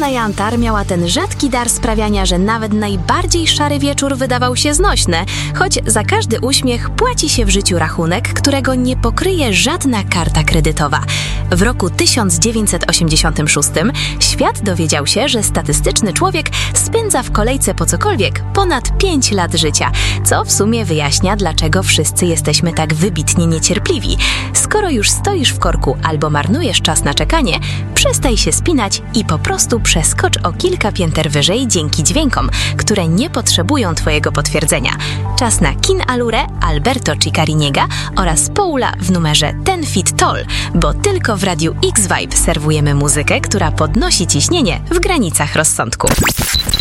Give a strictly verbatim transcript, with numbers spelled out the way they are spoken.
Anna Jantar miała ten rzadki dar sprawiania, że nawet najbardziej szary wieczór wydawał się znośny, choć za każdy uśmiech płaci się w życiu rachunek, którego nie pokryje żadna karta kredytowa. W roku tysiąc dziewięćset osiemdziesiątym szóstym świat dowiedział się, że statystyczny człowiek spędza w kolejce po cokolwiek ponad pięć lat życia, co w sumie wyjaśnia, dlaczego wszyscy jesteśmy tak wybitnie niecierpliwi. Skoro już stoisz w korku albo marnujesz czas na czekanie, przestań się spinać i po prostu przeskocz o kilka pięter wyżej dzięki dźwiękom, które nie potrzebują twojego potwierdzenia. Czas na Kin Allure, Alberto Ciccariniega oraz Paula w numerze Ten Feet Tall, bo tylko w Radiu X-Vibe serwujemy muzykę, która podnosi ciśnienie w granicach rozsądku.